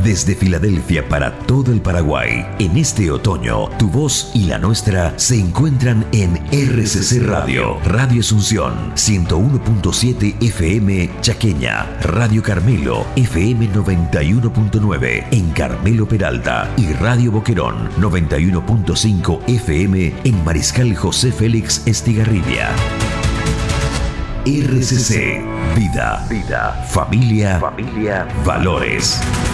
Desde Filadelfia para todo el Paraguay, en este otoño, tu voz y la nuestra se encuentran en RCC Radio. Radio Asunción, 101.7 FM Chaqueña. Radio Carmelo, FM 91.9 en Carmelo Peralta. Y Radio Boquerón, 91.5 FM en Mariscal José Félix Estigarribia. RCC, vida, familia, valores.